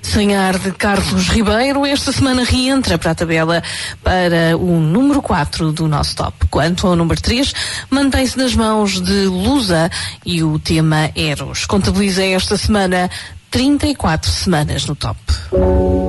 Sonhar, de Carlos Ribeiro, esta semana reentra para a tabela para o número 4 do nosso top. Quanto ao número 3, mantém-se nas mãos de Lusa e o tema Eros. Contabiliza esta semana 34 semanas no top.